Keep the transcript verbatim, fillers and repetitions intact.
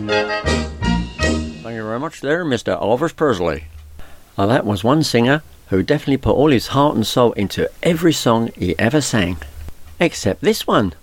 Thank you very much there, Mister Elvis Presley. Now that was one singer who definitely put all his heart and soul into every song he ever sang. Except this one.